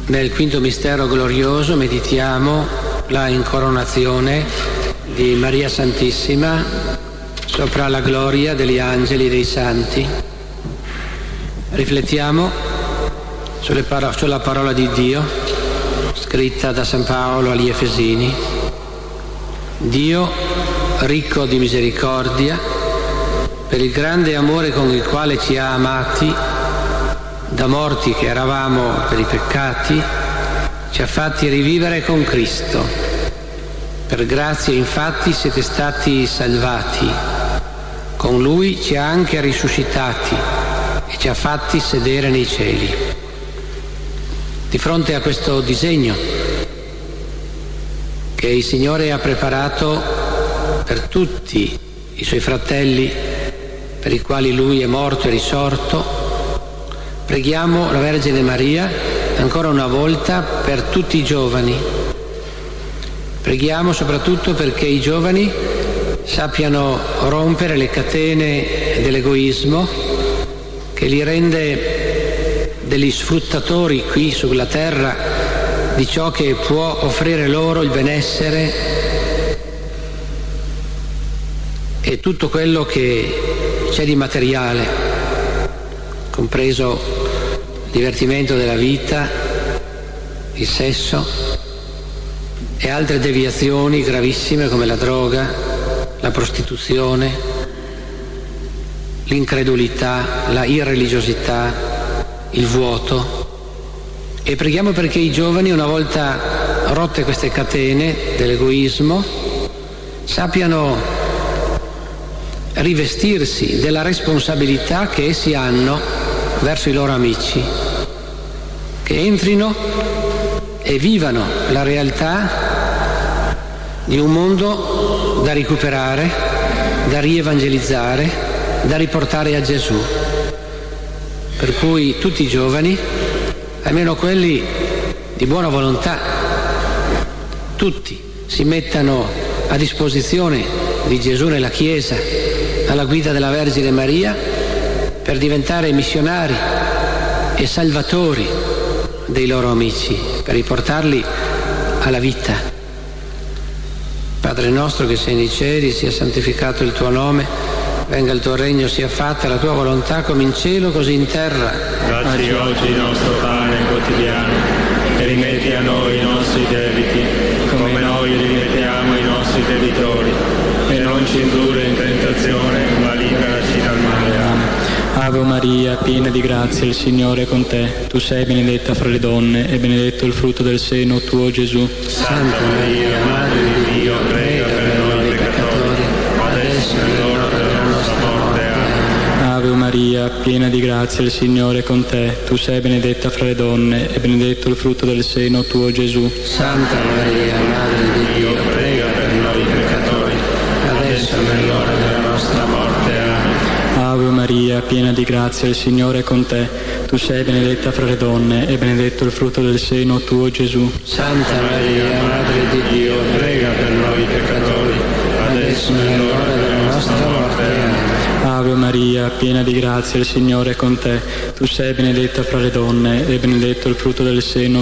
Nel quinto mistero glorioso meditiamo la incoronazione di Maria Santissima sopra la gloria degli angeli e dei santi. Riflettiamo sulla parola di Dio scritta da San Paolo agli Efesini. Dio, ricco di misericordia, per il grande amore con il quale ci ha amati, da morti che eravamo per i peccati, ci ha fatti rivivere con Cristo. Per grazia infatti siete stati salvati. Con Lui ci ha anche risuscitati e ci ha fatti sedere nei cieli. Di fronte a questo disegno che il Signore ha preparato per tutti i Suoi fratelli, per i quali Lui è morto e risorto, preghiamo la Vergine Maria ancora una volta per tutti i giovani. Preghiamo soprattutto perché i giovani sappiano rompere le catene dell'egoismo che li rende degli sfruttatori qui sulla terra di ciò che può offrire loro il benessere e tutto quello che c'è di materiale, compreso il divertimento della vita, il sesso e altre deviazioni gravissime come la droga, la prostituzione, l'incredulità, la irreligiosità, il vuoto. E preghiamo perché i giovani, una volta rotte queste catene dell'egoismo, sappiano rivestirsi della responsabilità che essi hanno verso i loro amici, che entrino e vivano la realtà di un mondo da recuperare, da rievangelizzare, da riportare a Gesù. Per cui tutti i giovani, almeno quelli di buona volontà, tutti si mettano a disposizione di Gesù nella Chiesa, alla guida della Vergine Maria, per diventare missionari e salvatori dei loro amici, per riportarli alla vita. Padre nostro che sei nei cieli, sia santificato il tuo nome, venga il tuo regno, sia fatta la tua volontà come in cielo così in terra. Dacci oggi il nostro pane quotidiano e rimetti a noi i nostri debiti come noi rimettiamo ai nostri debitori, e non ci indurre in tentazione ma liberaci dal male. Ave Maria, piena di grazia, il Signore è con te. Tu sei benedetta fra le donne e benedetto il frutto del seno tuo, Gesù. Santa Maria, Madre di Dio, prega per noi peccatori, adesso è l'ora della nostra morte. Amen. Ave Maria, piena di grazia, il Signore è con te. Tu sei benedetta fra le donne e benedetto il frutto del seno tuo, Gesù. Santa Maria, Madre di Dio, prega per noi peccatori, adesso è l'ora della nostra morte. Amen. Ave Maria, piena di grazia, il Signore è con te. Tu sei benedetta fra le donne e benedetto il frutto del seno tuo, Gesù. Santa Maria, Madre di Dio, prega per noi peccatori, adesso è l'ora della nostra morte. Amen. Ave Maria, piena di grazia, il Signore è con te. Tu sei benedetta fra le donne e benedetto il frutto del seno